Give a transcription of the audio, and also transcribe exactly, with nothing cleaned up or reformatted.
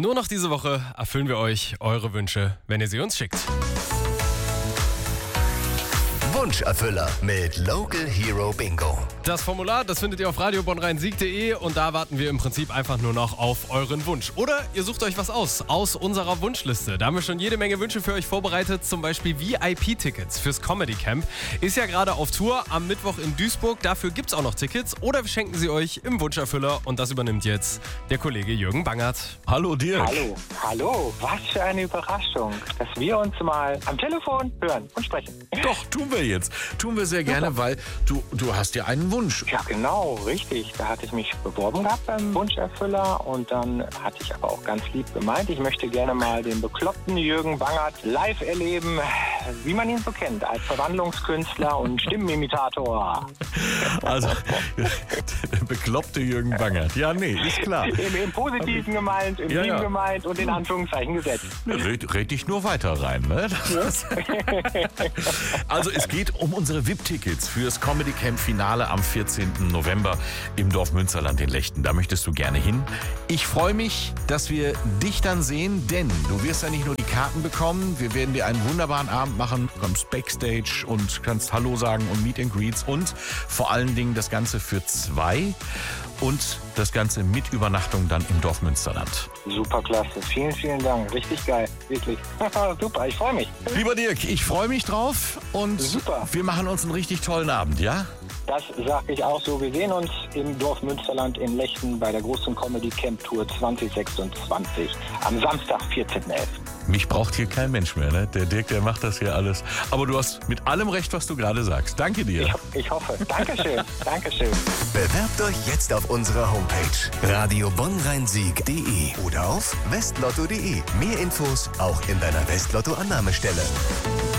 Nur noch diese Woche erfüllen wir euch eure Wünsche, wenn ihr sie uns schickt. Wunscherfüller mit Local Hero Bingo. Das Formular, das findet ihr auf radio bonn rhein sieg punkt de und da warten wir im Prinzip einfach nur noch auf euren Wunsch. Oder ihr sucht euch was aus, aus unserer Wunschliste. Da haben wir schon jede Menge Wünsche für euch vorbereitet, zum Beispiel V I P-Tickets fürs Comedy Camp. Ist ja gerade auf Tour am Mittwoch in Duisburg, dafür gibt's auch noch Tickets oder wir schenken sie euch im Wunscherfüller und das übernimmt jetzt der Kollege Jürgen Bangert. Hallo Dirk. Hallo, hallo, was für eine Überraschung, dass wir uns mal am Telefon hören und sprechen. Doch, tun wir jetzt. Tun wir sehr gerne, weil du, du hast ja einen Wunsch. Ja, genau, richtig. Da hatte ich mich beworben gehabt beim Wunscherfüller und dann hatte ich aber auch ganz lieb gemeint, ich möchte gerne mal den bekloppten Jürgen Bangert live erleben, wie man ihn so kennt, als Verwandlungskünstler und Stimmenimitator. Also, der bekloppte Jürgen Bangert. Ja, nee, ist klar. Im, im Positiven gemeint, im Ja, Lieben ja. gemeint und in Anführungszeichen gesetzt. Red, red dich nur weiter rein, ne? Das- Also es geht um unsere V I P-Tickets fürs Comedy Camp Finale am vierzehnten November im Dorf Münsterland in Lechten. Da möchtest du gerne hin. Ich freue mich, dass wir dich dann sehen, denn du wirst ja nicht nur die Karten bekommen, wir werden dir einen wunderbaren Abend machen, du kommst Backstage und kannst Hallo sagen und Meet and Greets und vor allen Dingen das Ganze für zwei und das Ganze mit Übernachtung dann im Dorf Münsterland. Super klasse, vielen, vielen Dank, richtig geil, wirklich. Super, ich freue mich. Lieber Dirk, ich freue mich drauf und Super. wir machen uns einen richtig tollen Abend, ja? Das sage ich auch so. Wir sehen uns im Dorf Münsterland in Lechten bei der großen Comedy Camp Tour zwanzig sechsundzwanzig am Samstag, vierzehnten elften Mich braucht hier kein Mensch mehr, ne? Der Dirk, der macht das hier alles. Aber du hast mit allem recht, was du gerade sagst. Danke dir. Ich, ich hoffe. Dankeschön. Dankeschön. Bewerbt euch jetzt auf unserer Homepage radio bonn rhein sieg punkt de oder auf westlotto punkt de. Mehr Infos auch in deiner Westlotto-Annahmestelle.